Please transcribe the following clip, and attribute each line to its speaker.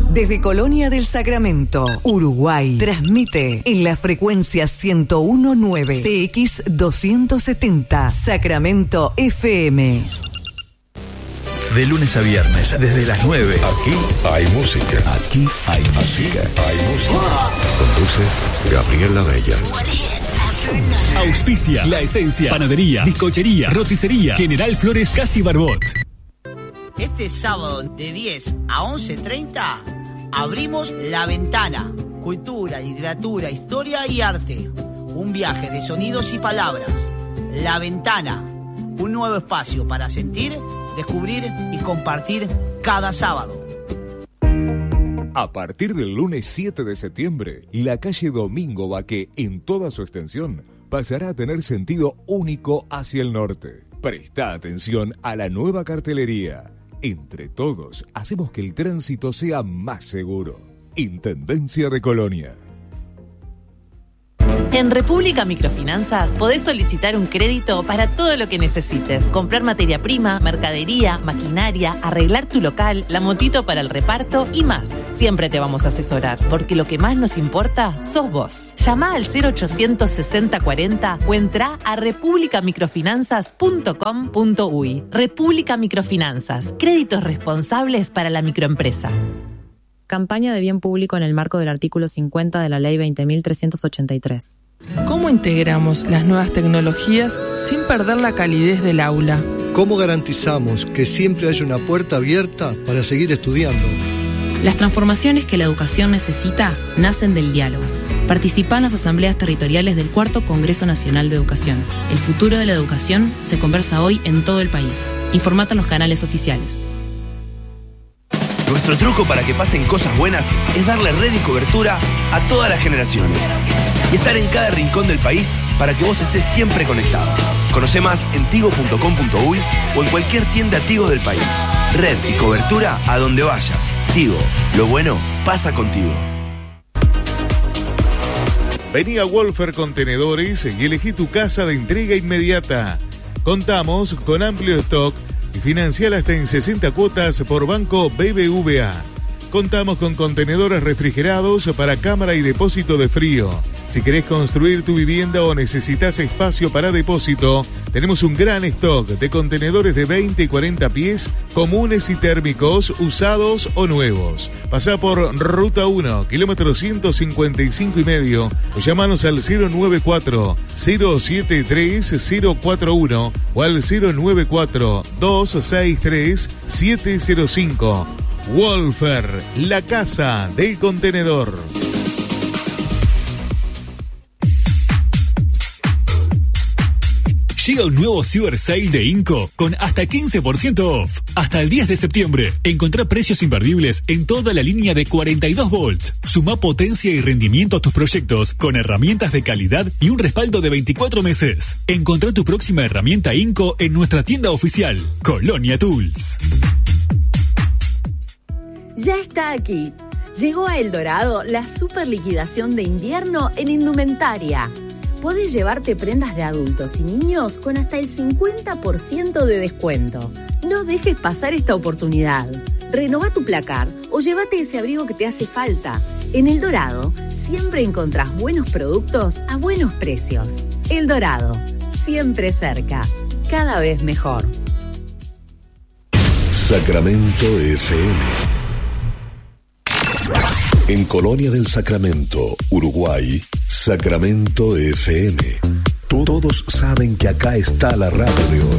Speaker 1: Desde Colonia del Sacramento, Uruguay, transmite en la frecuencia 101.9 CX 270 Sacramento FM.
Speaker 2: De lunes a viernes, desde las 9.
Speaker 3: Aquí hay música.
Speaker 2: Aquí hay música.
Speaker 3: Hay música. Conduce Gabriela Bella.
Speaker 4: Auspicia La Esencia, Panadería, Bizcochería, Roticería, General Flores Casi Barbot.
Speaker 5: Este sábado de 10 a 11:30 abrimos La Ventana. Cultura, literatura, historia y arte. Un viaje de sonidos y palabras. La Ventana. Un nuevo espacio para sentir, descubrir y compartir cada sábado.
Speaker 6: A partir del lunes 7 de septiembre, la calle Domingo Baqué, en toda su extensión, pasará a tener sentido único hacia el norte. Presta atención a la nueva cartelería. Entre todos, hacemos que el tránsito sea más seguro. Intendencia de Colonia.
Speaker 7: En República Microfinanzas podés solicitar un crédito para todo lo que necesites. Comprar materia prima, mercadería, maquinaria, arreglar tu local, la motito para el reparto y más. Siempre te vamos a asesorar, porque lo que más nos importa sos vos. Llama al 0800 60 40 o entra a republicamicrofinanzas.com.uy. República Microfinanzas. Créditos responsables para la microempresa.
Speaker 8: Campaña de bien público en el marco del artículo 50 de la Ley 20.383.
Speaker 9: ¿Cómo integramos las nuevas tecnologías sin perder la calidez del aula?
Speaker 10: ¿Cómo garantizamos que siempre haya una puerta abierta para seguir estudiando?
Speaker 8: Las transformaciones que la educación necesita nacen del diálogo. Participa en las asambleas territoriales del 4º Congreso Nacional de Educación. El futuro de la educación se conversa hoy en todo el país. Informate en los canales oficiales.
Speaker 11: Nuestro truco para que pasen cosas buenas es darle red y cobertura a todas las generaciones y estar en cada rincón del país para que vos estés siempre conectado. Conoce más en tigo.com.uy o en cualquier tienda Tigo del país. Red y cobertura a donde vayas. Tigo, lo bueno pasa contigo.
Speaker 6: Vení a Wolfer Contenedores y elegí tu casa de entrega inmediata. Contamos con amplio stock y financiar hasta en 60 cuotas por Banco BBVA. Contamos con contenedores refrigerados para cámara y depósito de frío. Si querés construir tu vivienda o necesitas espacio para depósito, tenemos un gran stock de contenedores de 20 y 40 pies, comunes y térmicos, usados o nuevos. Pasá por Ruta 1, kilómetro 155,5, o llamanos al 094-073-041 o al 094-263-705. Wolfer, la casa del contenedor.
Speaker 4: Llega un nuevo Cyber Sale de Inco con hasta 15% off. Hasta el 10 de septiembre. Encontrá precios imperdibles en toda la línea de 42 volts. Sumá potencia y rendimiento a tus proyectos con herramientas de calidad y un respaldo de 24 meses. Encontrá tu próxima herramienta Inco en nuestra tienda oficial, Colonia Tools.
Speaker 12: Ya está aquí. Llegó a El Dorado la super liquidación de invierno en indumentaria. Podés llevarte prendas de adultos y niños con hasta el 50% de descuento. No dejes pasar esta oportunidad. Renová tu placar o llévate ese abrigo que te hace falta. En El Dorado siempre encontrás buenos productos a buenos precios. El Dorado, siempre cerca, cada vez mejor.
Speaker 3: Sacramento FM. En Colonia del Sacramento, Uruguay, Sacramento FM. Todos saben que acá está la radio de hoy.